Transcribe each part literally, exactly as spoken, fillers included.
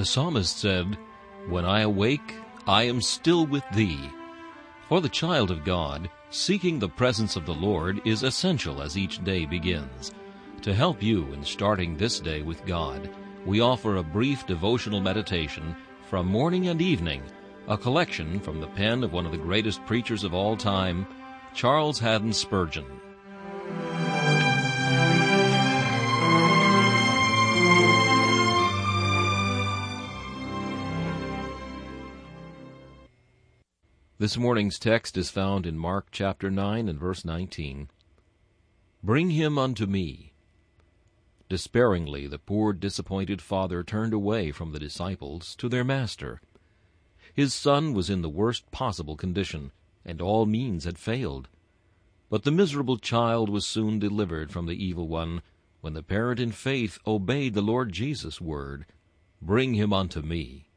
The psalmist said, "When I awake, I am still with thee." For the child of God, seeking the presence of the Lord is essential as each day begins. To help you in starting this day with God, we offer a brief devotional meditation from morning and evening, a collection from the pen of one of the greatest preachers of all time, Charles Haddon Spurgeon. This morning's text is found in Mark chapter nine and verse nineteen. "Bring him unto me." Despairingly the poor disappointed father turned away from the disciples to their master. His son was in the worst possible condition, and all means had failed. But the miserable child was soon delivered from the evil one, when the parent in faith obeyed the Lord Jesus' word, "Bring him unto me."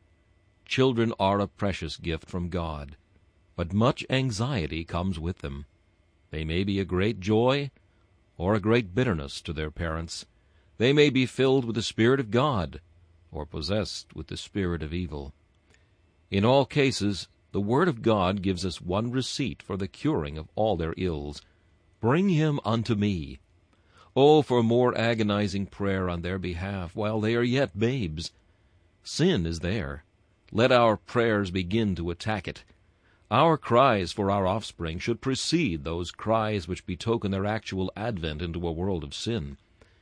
Children are a precious gift from God, but much anxiety comes with them. They may be a great joy or a great bitterness to their parents. They may be filled with the Spirit of God or possessed with the spirit of evil. In all cases, the Word of God gives us one receipt for the curing of all their ills. Bring him unto me. Oh, for more agonizing prayer on their behalf while they are yet babes. Sin is there. Let our prayers begin to attack it. Our cries for our offspring should precede those cries which betoken their actual advent into a world of sin.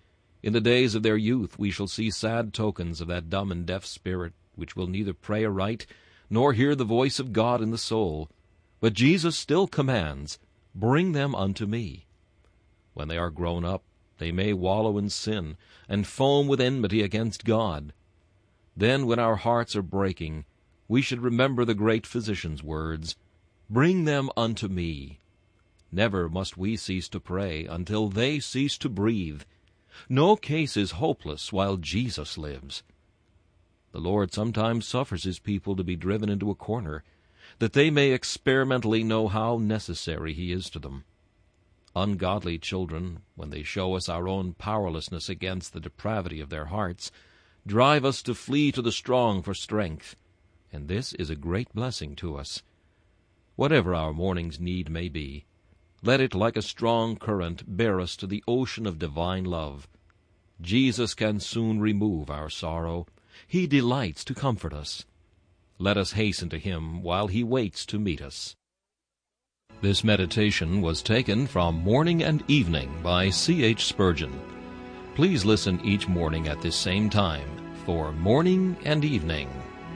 In the days of their youth we shall see sad tokens of that dumb and deaf spirit which will neither pray aright nor hear the voice of God in the soul. But Jesus still commands, "Bring them unto me." When they are grown up, they may wallow in sin and foam with enmity against God. Then, when our hearts are breaking, we should remember the great physician's words, "Bring them unto me." Never must we cease to pray until they cease to breathe. No case is hopeless while Jesus lives. The Lord sometimes suffers his people to be driven into a corner, that they may experimentally know how necessary he is to them. Ungodly children, when they show us our own powerlessness against the depravity of their hearts, drive us to flee to the strong for strength, and this is a great blessing to us. Whatever our morning's need may be, let it like a strong current bear us to the ocean of divine love. Jesus can soon remove our sorrow. He delights to comfort us. Let us hasten to him while he waits to meet us. This meditation was taken from Morning and Evening by C H Spurgeon. Please listen each morning at this same time for Morning and Evening.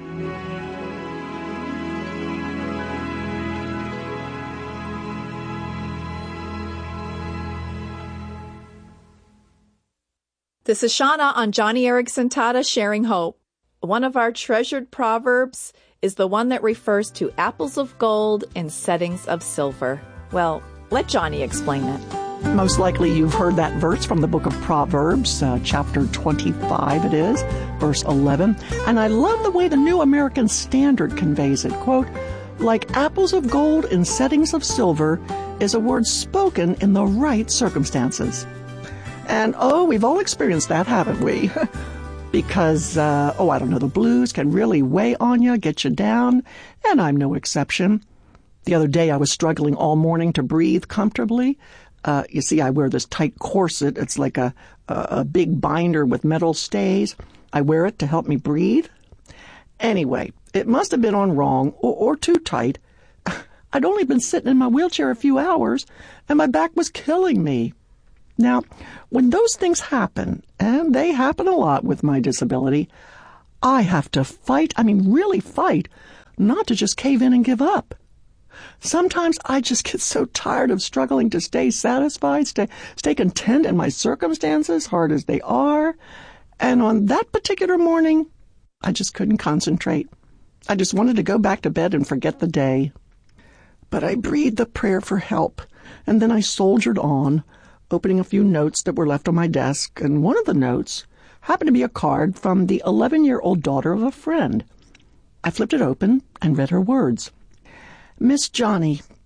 This is Shauna on Johnny Erickson Tata Sharing Hope. One of our treasured proverbs is the one that refers to apples of gold in settings of silver. Well, let Johnny explain it. Most likely you've heard that verse from the book of Proverbs, uh, chapter twenty-five it is, verse eleven. And I love the way the New American Standard conveys it. Quote, "Like apples of gold in settings of silver is a word spoken in the right circumstances." And, oh, we've all experienced that, haven't we? Because, uh, oh, I don't know, the blues can really weigh on you, get you down, and I'm no exception. The other day I was struggling all morning to breathe comfortably. Uh, you see, I wear this tight corset. It's like a, a, a big binder with metal stays. I wear it to help me breathe. Anyway, it must have been on wrong or, or too tight. I'd only been sitting in my wheelchair a few hours, and my back was killing me. Now, when those things happen, and they happen a lot with my disability, I have to fight, I mean really fight, not to just cave in and give up. Sometimes I just get so tired of struggling to stay satisfied, stay, stay content in my circumstances, hard as they are. And on that particular morning, I just couldn't concentrate. I just wanted to go back to bed and forget the day. But I breathed a prayer for help, and then I soldiered on, opening a few notes that were left on my desk, and one of the notes happened to be a card from the eleven-year-old daughter of a friend. I flipped it open and read her words. "Miss Johnny,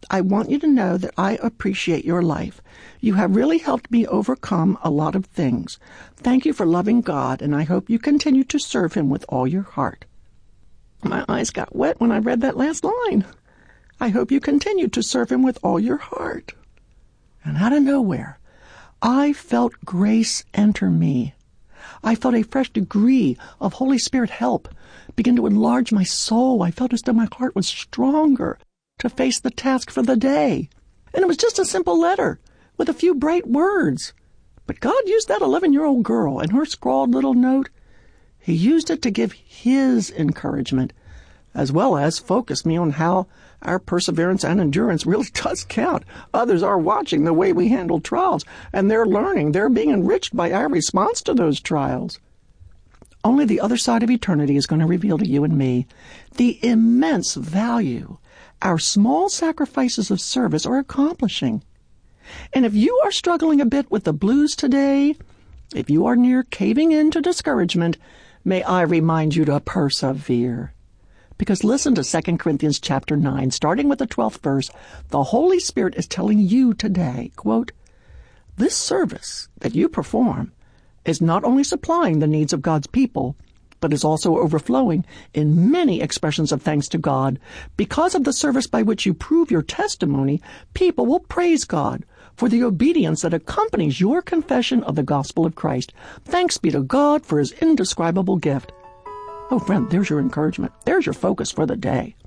I want you to know that I appreciate your life. You have really helped me overcome a lot of things. Thank you for loving God, and I hope you continue to serve him with all your heart. My eyes got wet when I read that last line. I hope you continue to serve him with all your heart. And out of nowhere, I felt grace enter me. I felt a fresh degree of Holy Spirit help begin to enlarge my soul. I felt as though my heart was stronger to face the task for the day. And it was just a simple letter with a few bright words. But God used that eleven-year-old girl and her scrawled little note. He used it to give his encouragement, as well as focus me on how our perseverance and endurance really does count. Others are watching the way we handle trials, and they're learning. They're being enriched by our response to those trials. Only the other side of eternity is going to reveal to you and me the immense value our small sacrifices of service are accomplishing. And if you are struggling a bit with the blues today, if you are near caving into discouragement, may I remind you to persevere. Because listen to Second Corinthians chapter nine, starting with the twelfth verse. The Holy Spirit is telling you today, quote, "This service that you perform is not only supplying the needs of God's people, but is also overflowing in many expressions of thanks to God. Because of the service by which you prove your testimony, people will praise God for the obedience that accompanies your confession of the gospel of Christ. Thanks be to God for his indescribable gift." Oh, friend, there's your encouragement. There's your focus for the day.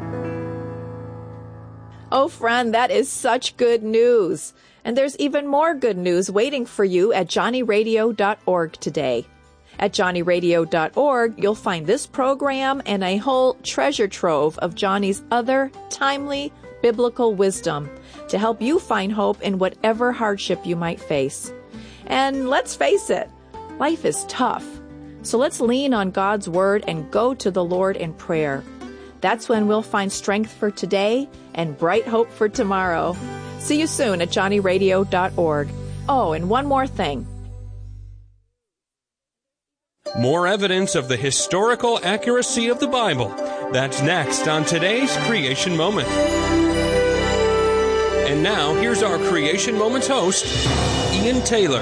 Oh, friend, that is such good news. And there's even more good news waiting for you at johnny radio dot org today. At johnny radio dot org, you'll find this program and a whole treasure trove of Johnny's other timely biblical wisdom to help you find hope in whatever hardship you might face. And let's face it, life is tough. So let's lean on God's word and go to the Lord in prayer. That's when we'll find strength for today and bright hope for tomorrow. See you soon at johnny radio dot org. Oh, and one more thing. More evidence of the historical accuracy of the Bible. That's next on today's Creation Moment. And now, here's our Creation Moments host, Ian Taylor.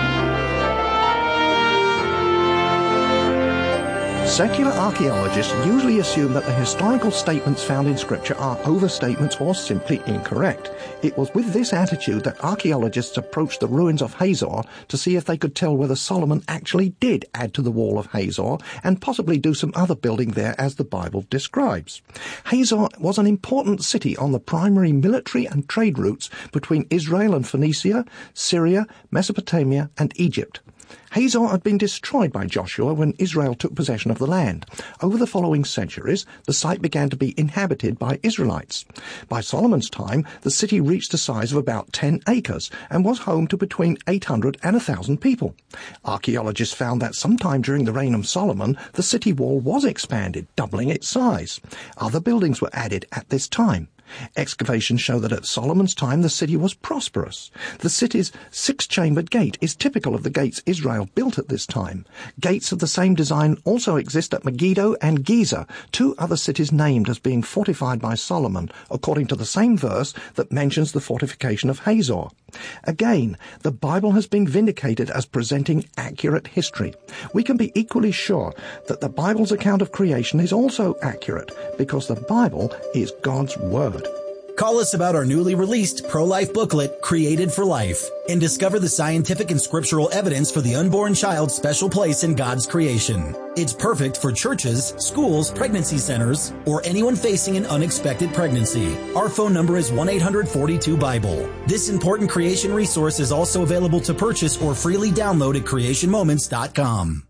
Secular archaeologists usually assume that the historical statements found in Scripture are overstatements or simply incorrect. It was with this attitude that archaeologists approached the ruins of Hazor to see if they could tell whether Solomon actually did add to the wall of Hazor and possibly do some other building there as the Bible describes. Hazor was an important city on the primary military and trade routes between Israel and Phoenicia, Syria, Mesopotamia, and Egypt. Hazor had been destroyed by Joshua when Israel took possession of the land. Over the following centuries, the site began to be inhabited by Israelites. By Solomon's time, the city reached a size of about ten acres and was home to between eight hundred and one thousand people. Archaeologists found that sometime during the reign of Solomon, the city wall was expanded, doubling its size. Other buildings were added at this time. Excavations show that at Solomon's time the city was prosperous. The city's six-chambered gate is typical of the gates Israel built at this time. Gates of the same design also exist at Megiddo and Giza, two other cities named as being fortified by Solomon, according to the same verse that mentions the fortification of Hazor. Again, the Bible has been vindicated as presenting accurate history. We can be equally sure that the Bible's account of creation is also accurate, because the Bible is God's Word. Call us about our newly released pro-life booklet, Created for Life, and discover the scientific and scriptural evidence for the unborn child's special place in God's creation. It's perfect for churches, schools, pregnancy centers, or anyone facing an unexpected pregnancy. Our phone number is one eight hundred forty-two Bible. This important creation resource is also available to purchase or freely download at creation moments dot com.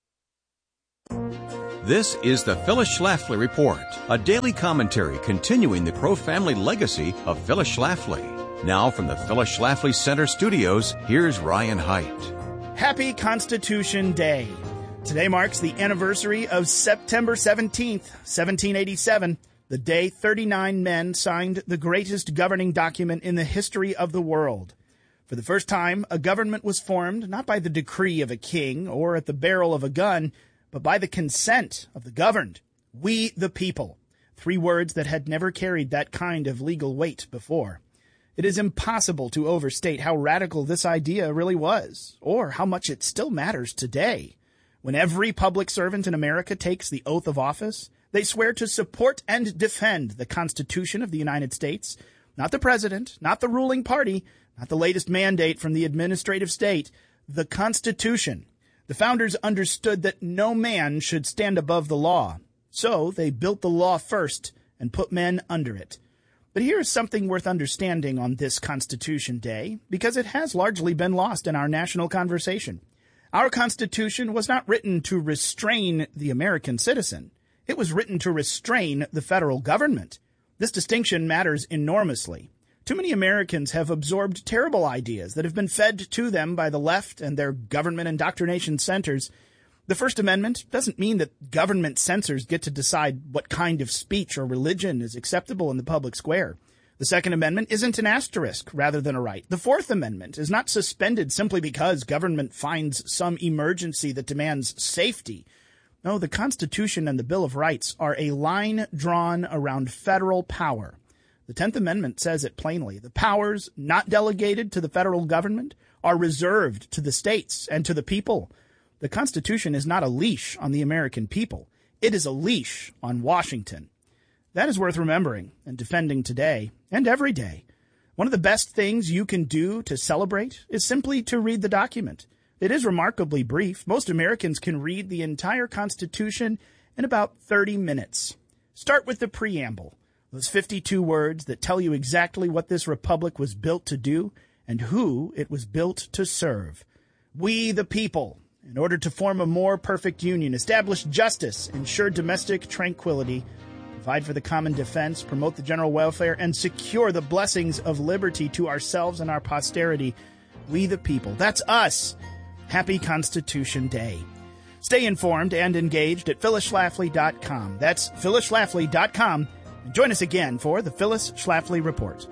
This is the Phyllis Schlafly Report, a daily commentary continuing the Crow family legacy of Phyllis Schlafly. Now from the Phyllis Schlafly Center studios, here's Ryan Haidt. Happy Constitution Day. Today marks the anniversary of September seventeenth, seventeen eighty-seven, the day thirty-nine men signed the greatest governing document in the history of the world. For the first time, a government was formed not by the decree of a king or at the barrel of a gun, but by the consent of the governed, we the people. three words that had never carried that kind of legal weight before. It is impossible to overstate how radical this idea really was, or how much it still matters today. When every public servant in America takes the oath of office, they swear to support and defend the Constitution of the United States, not the president, not the ruling party, not the latest mandate from the administrative state, the Constitution. The founders understood that no man should stand above the law, so they built the law first and put men under it. But here is something worth understanding on this Constitution Day, because it has largely been lost in our national conversation. Our Constitution was not written to restrain the American citizen. It was written to restrain the federal government. This distinction matters enormously. Too many Americans have absorbed terrible ideas that have been fed to them by the left and their government indoctrination centers. The First Amendment doesn't mean that government censors get to decide what kind of speech or religion is acceptable in the public square. The Second Amendment isn't an asterisk rather than a right. The Fourth Amendment is not suspended simply because government finds some emergency that demands safety. No, the Constitution and the Bill of Rights are a line drawn around federal power. The Tenth Amendment says it plainly. The powers not delegated to the federal government are reserved to the states and to the people. The Constitution is not a leash on the American people. It is a leash on Washington. That is worth remembering and defending today and every day. One of the best things you can do to celebrate is simply to read the document. It is remarkably brief. Most Americans can read the entire Constitution in about thirty minutes. Start with the preamble, those fifty-two words that tell you exactly what this republic was built to do and who it was built to serve. We, the people, in order to form a more perfect union, establish justice, ensure domestic tranquility, provide for the common defense, promote the general welfare, and secure the blessings of liberty to ourselves and our posterity. We the people. That's us. Happy Constitution Day. Stay informed and engaged at phyllis schlafly dot com. That's phyllis schlafly dot com. And join us again for the Phyllis Schlafly Report.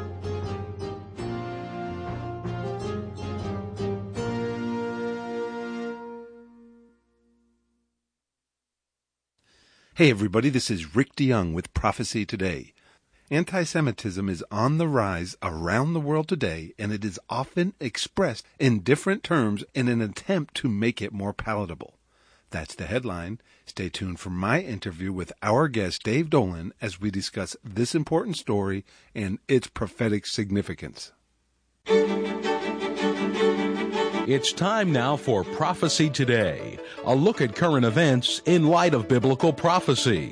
Hey everybody, this is Rick DeYoung with Prophecy Today. Anti-Semitism is on the rise around the world today, and it is often expressed in different terms in an attempt to make it more palatable. That's the headline. Stay tuned for my interview with our guest Dave Dolan as we discuss this important story and its prophetic significance. It's time now for Prophecy Today, a look at current events in light of biblical prophecy.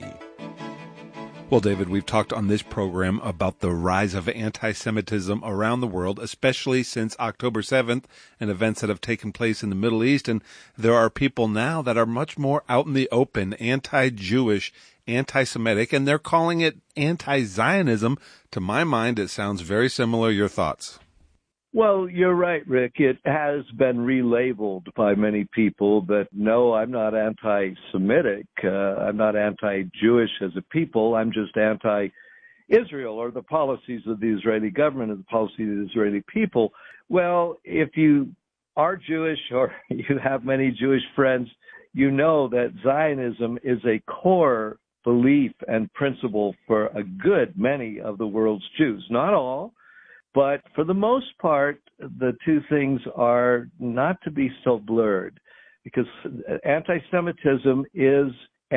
Well, David, we've talked on this program about the rise of anti-Semitism around the world, especially since October seventh and events that have taken place in the Middle East. And there are people now that are much more out in the open, anti-Jewish, anti-Semitic, and they're calling it anti-Zionism. To my mind, it sounds very similar. Your thoughts? Well, you're right, Rick. It has been relabeled by many people, but no, I'm not anti-Semitic. Uh, I'm not anti-Jewish as a people. I'm just anti-Israel or the policies of the Israeli government and the policies of the Israeli people. Well, if you are Jewish or you have many Jewish friends, you know that Zionism is a core belief and principle for a good many of the world's Jews. Not all. But for the most part, the two things are not to be so blurred, because anti-Semitism is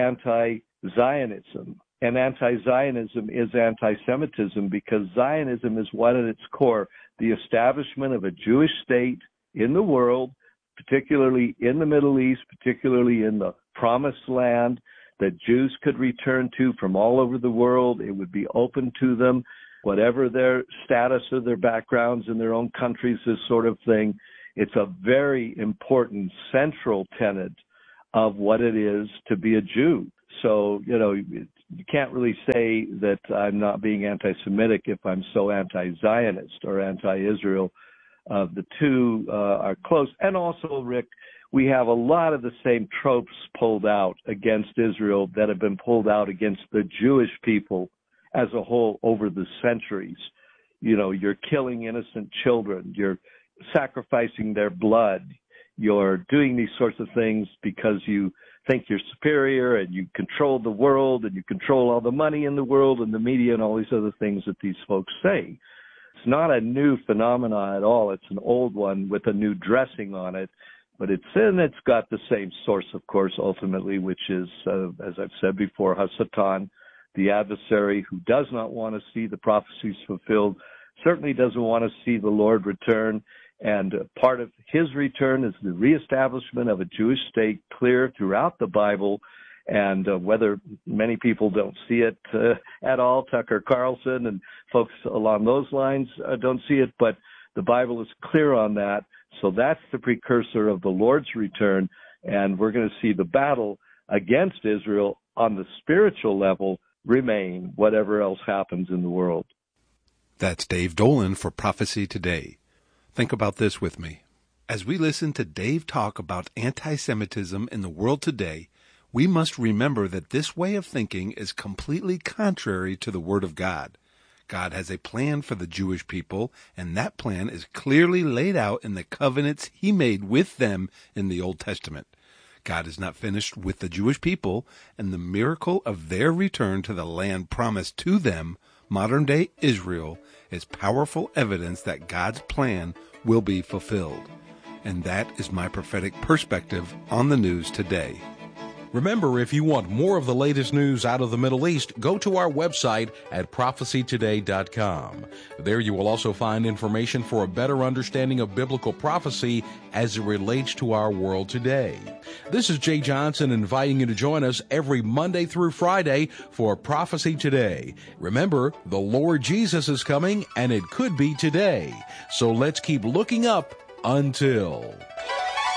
anti-Zionism, and anti-Zionism is anti-Semitism, because Zionism is what at its core, the establishment of a Jewish state in the world, particularly in the Middle East, particularly in the Promised Land, that Jews could return to from all over the world. It would be open to them. Whatever their status or their backgrounds in their own countries, this sort of thing. It's a very important central tenet of what it is to be a Jew. So, you know, you can't really say that I'm not being anti-Semitic if I'm so anti-Zionist or anti-Israel. Uh, the two uh, are close. And also, Rick, we have a lot of the same tropes pulled out against Israel that have been pulled out against the Jewish people as a whole over the centuries. You know, you're killing innocent children, you're sacrificing their blood, you're doing these sorts of things because you think you're superior and you control the world and you control all the money in the world and the media and all these other things that these folks say. It's not a new phenomenon at all. It's an old one with a new dressing on it. But it's and it's got the same source, of course, ultimately, which is, uh, as I've said before, Hasatan, the adversary who does not want to see the prophecies fulfilled, certainly doesn't want to see the Lord return. And uh, part of his return is the reestablishment of a Jewish state, clear throughout the Bible. And uh, whether many people don't see it uh, at all, Tucker Carlson and folks along those lines uh, don't see it, but the Bible is clear on that. So that's the precursor of the Lord's return, and we're going to see the battle against Israel on the spiritual level remain, whatever else happens in the world. That's Dave Dolan for Prophecy Today. Think about this with me. As we listen to Dave talk about anti-Semitism in the world today, we must remember that this way of thinking is completely contrary to the Word of God. God has a plan for the Jewish people, and that plan is clearly laid out in the covenants he made with them in the Old Testament. God is not finished with the Jewish people, and the miracle of their return to the land promised to them, modern-day Israel, is powerful evidence that God's plan will be fulfilled. And that is my prophetic perspective on the news today. Remember, if you want more of the latest news out of the Middle East, go to our website at prophecy today dot com. There you will also find information for a better understanding of biblical prophecy as it relates to our world today. This is Jay Johnson inviting you to join us every Monday through Friday for Prophecy Today. Remember, the Lord Jesus is coming, and it could be today. So let's keep looking up until...